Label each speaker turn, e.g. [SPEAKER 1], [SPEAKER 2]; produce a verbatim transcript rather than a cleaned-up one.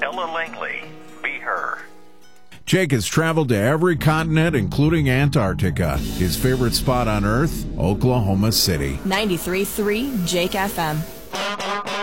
[SPEAKER 1] Ella Langley, Be Her.
[SPEAKER 2] Jake has traveled to every continent, including Antarctica. His favorite spot on Earth, Oklahoma City.
[SPEAKER 3] ninety-three point three Jake F M.